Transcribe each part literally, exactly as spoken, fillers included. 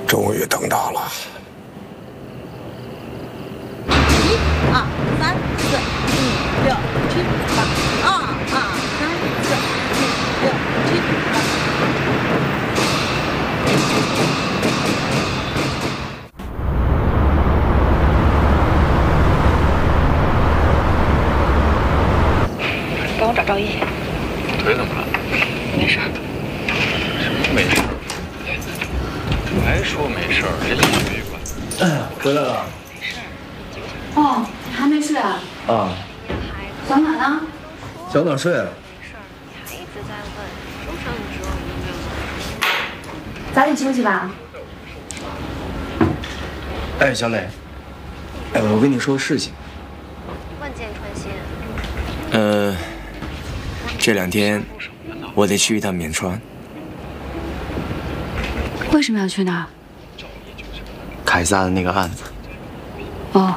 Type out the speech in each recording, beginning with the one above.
终于等到了。 一、二、三、四、五、六、七、八。二、二、三、四、五、六、七、八。帮我找赵毅。 腿怎么了？ 没事。 什么没事？还说没事？这小旅馆。 哎，回来了。 没事。 哦，你还没睡啊？ 啊。 小暖呢？ 小暖睡了。 没事，你还一直在问，受伤的时候你有没有？ 早点休息吧。 哎，小磊。哎，我跟你说个事情。 万箭穿心。 呃，这两天我得去一趟缅川。 为什么要去那儿？ 凯撒的那个案子。 哦，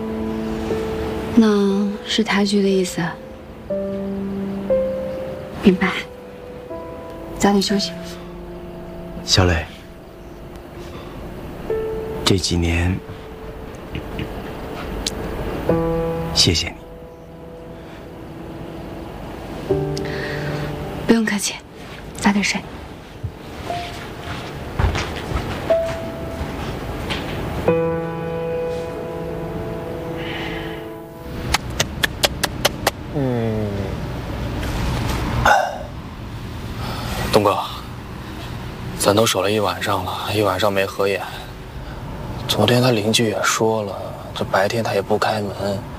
那是台局的意思。明白。早点休息。 小磊，这几年谢谢你。 不用客气，早点睡。 嗯，东哥，咱都守了一晚上了，一晚上没合眼。昨天他邻居也说了，这白天他也不开门。